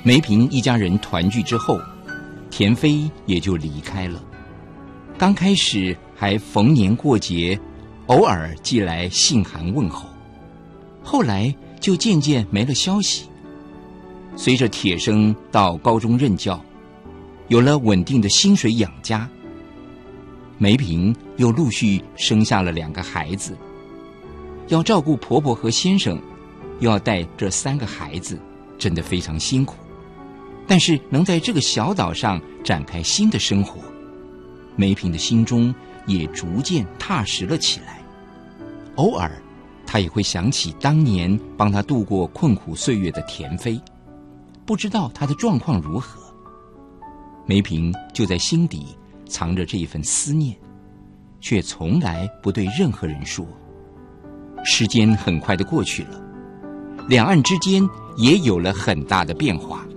梅萍一家人团聚之后，田飞也就离开了。刚开始还逢年过节偶尔寄来信函问候，后来就渐渐没了消息。随着铁生到高中任教，有了稳定的薪水养家，梅萍又陆续生下了2个孩子，要照顾婆婆和先生，又要带这3个孩子，真的非常辛苦。但是能在这个小岛上展开新的生活，梅萍的心中也逐渐踏实了起来。偶尔她也会想起当年帮她度过困苦岁月的田飞，不知道他的状况如何。梅萍就在心底藏着这一份思念，却从来不对任何人说。时间很快地过去了，两岸之间也有了很大的变化。